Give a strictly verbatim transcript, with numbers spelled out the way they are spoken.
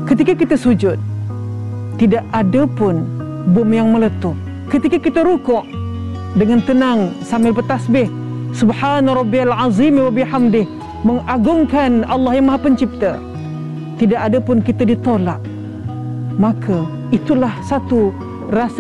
Ketika kita sujud, tidak ada pun bom yang meletup. Ketika kita rukuk dengan tenang sambil bertasbih, Subhana rabbiyal azim wa bihamdih, mengagungkan Allah yang Maha Pencipta, tidak ada pun kita ditolak. Maka itulah satu rasa